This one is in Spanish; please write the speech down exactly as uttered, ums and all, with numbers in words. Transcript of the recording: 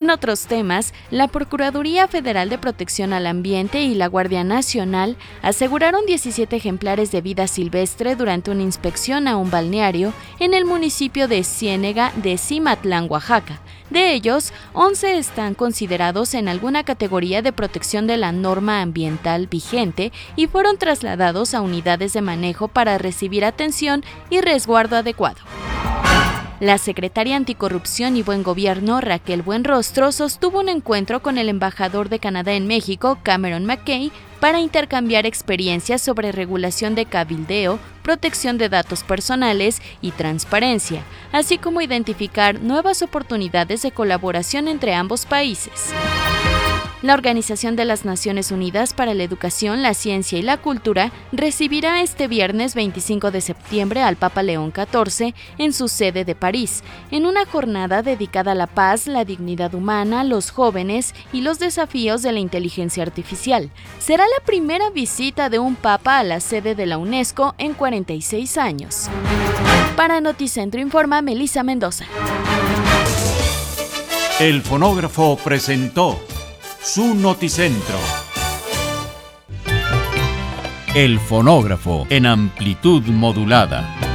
En otros temas, la Procuraduría Federal de Protección al Ambiente y la Guardia Nacional aseguraron diecisiete ejemplares de vida silvestre durante una inspección a un balneario en el municipio de Ciénega de Cimatlán, Oaxaca. De ellos, once están considerados en alguna categoría de protección de la norma ambiental vigente y fueron trasladados a unidades de manejo para recibir atención y resguardo adecuado. La secretaria Anticorrupción y Buen Gobierno, Raquel Buenrostro, sostuvo un encuentro con el embajador de Canadá en México, Cameron McKay, para intercambiar experiencias sobre regulación de cabildeo, protección de datos personales y transparencia, así como identificar nuevas oportunidades de colaboración entre ambos países. La Organización de las Naciones Unidas para la Educación, la Ciencia y la Cultura recibirá este viernes veinticinco de septiembre al Papa León catorce en su sede de París, en una jornada dedicada a la paz, la dignidad humana, los jóvenes y los desafíos de la inteligencia artificial. Será la primera visita de un papa a la sede de la UNESCO en cuarenta y seis años. Para Noticentro informa Melissa Mendoza. El Fonógrafo presentó su Noticentro. El Fonógrafo en amplitud modulada.